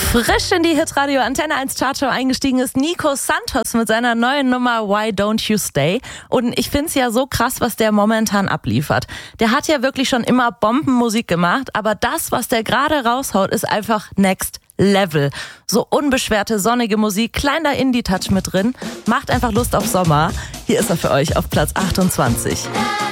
Frisch in die Hitradio Antenne 1 Chartshow eingestiegen ist Nico Santos mit seiner neuen Nummer Why Don't You Stay. Und ich find's ja so krass, was der momentan abliefert. Der hat ja wirklich schon immer Bombenmusik gemacht, aber das, was der gerade raushaut, ist einfach next level. So unbeschwerte, sonnige Musik, kleiner Indie-Touch mit drin, macht einfach Lust auf Sommer. Hier ist er für euch auf Platz 28.